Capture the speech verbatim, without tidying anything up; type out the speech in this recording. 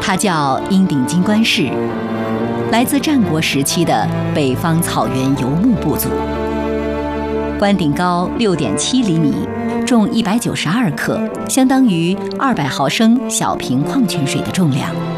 它叫鹰顶金冠氏，来自战国时期的北方草原游牧部族。冠顶高六点七厘米，重一百九十二克，相当于二百毫升小瓶矿泉水的重量。